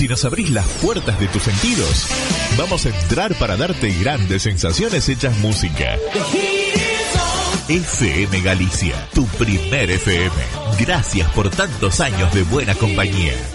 Si nos abrís las puertas de tus sentidos, vamos a entrar para darte grandes sensaciones hechas música. FM Galicia, tu primer FM. Gracias por tantos años de buena compañía.